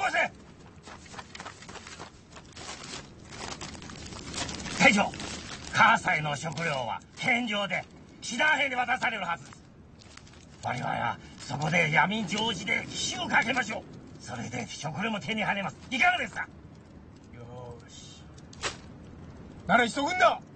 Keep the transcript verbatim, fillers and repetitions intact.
こせ。隊長、関西の食料は返上で師団兵に渡されるはずです。我々はそこで闇常時で奇襲をかけましょう。それで食料も手に入れます。いかがですか。 よーし。なら急ぐんだ。